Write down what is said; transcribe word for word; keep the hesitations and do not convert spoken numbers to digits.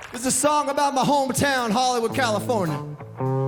It's a song about my hometown, Hollywood, California.